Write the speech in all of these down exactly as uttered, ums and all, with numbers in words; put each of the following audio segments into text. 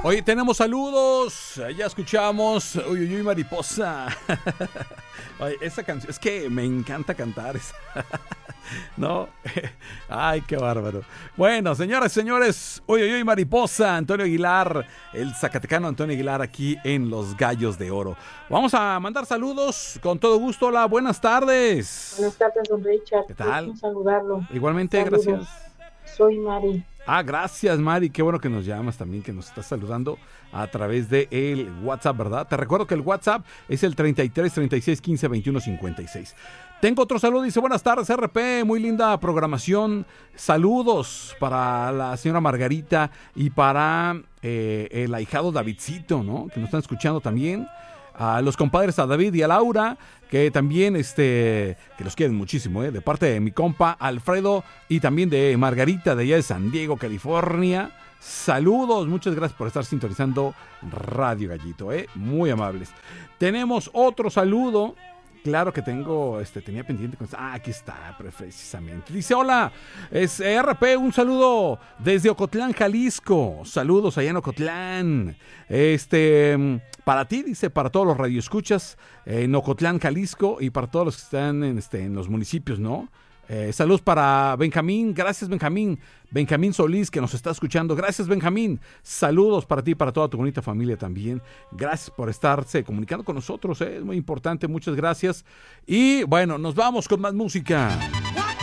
Oye, tenemos saludos. Ya escuchamos. Uy, uy, uy, mariposa. Oye, esa canción, es que me encanta cantar esa. ¿No? Ay, qué bárbaro. Bueno, señoras y señores, uy, uy, uy, mariposa. Antonio Aguilar, el zacatecano Antonio Aguilar, aquí en Los Gallos de Oro. Vamos a mandar saludos con todo gusto. Hola, buenas tardes. Buenas tardes, don Richard. ¿Qué tal? Quiero saludarlo. Igualmente, Saludos. gracias. Soy Mari. Ah, gracias, Mari. Qué bueno que nos llamas también, que nos estás saludando a través de el WhatsApp, ¿verdad? Te recuerdo que el WhatsApp es el treinta y tres, treinta y seis, quince, veintiuno, cincuenta y seis. Tengo otro saludo, dice, buenas tardes, R P, muy linda programación. Saludos para la señora Margarita y para eh, el ahijado Davidcito, ¿no? Que nos están escuchando también. A los compadres, a David y a Laura, que también, este, que los quieren muchísimo, ¿eh? De parte de mi compa Alfredo y también de Margarita de allá de San Diego, California. Saludos, muchas gracias por estar sintonizando Radio Gallito, ¿eh? Muy amables. Tenemos otro saludo. Claro que tengo, este, tenía pendiente con... Ah, aquí está, precisamente. Dice, hola, es R P, un saludo desde Ocotlán, Jalisco. Saludos allá en Ocotlán. Este, para ti, dice, para todos los radioescuchas en Ocotlán, Jalisco, y para todos los que están en, este, en los municipios, ¿no? Eh, saludos para Benjamín, gracias Benjamín, Benjamín Solís que nos está escuchando, gracias Benjamín, saludos para ti y para toda tu bonita familia también, gracias por estarse comunicando con nosotros, eh, es muy importante, muchas gracias, y bueno, nos vamos con más música.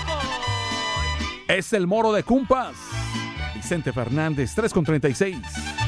Es el Moro de Cumpas, Vicente Fernández, tres con treinta y seis.